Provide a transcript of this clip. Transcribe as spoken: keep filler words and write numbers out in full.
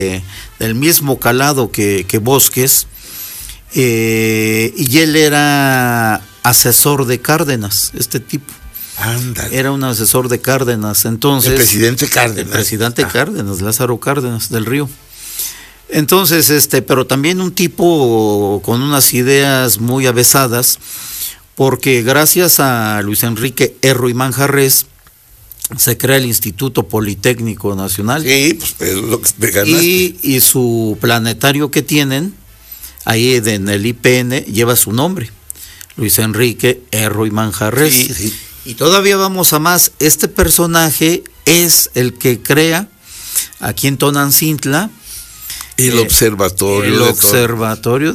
eh, del mismo calado que, que Bosques, eh, y él era asesor de Cárdenas, este tipo. Ándale. Era un asesor de Cárdenas, entonces... El presidente Cárdenas. El presidente ah. Cárdenas, Lázaro Cárdenas del Río. Entonces, este, pero también un tipo con unas ideas muy avesadas, porque gracias a Luis Enrique Erro y Manjarrés se crea el Instituto Politécnico Nacional. Sí, pues es lo que te ganaste. Y, y su planetario que tienen, ahí en el I P N, lleva su nombre, Luis Enrique Erro y Manjarrés. Sí, sí. Y todavía vamos a más, este personaje es el que crea aquí en Tonantzintla el eh, observatorio. El observatorio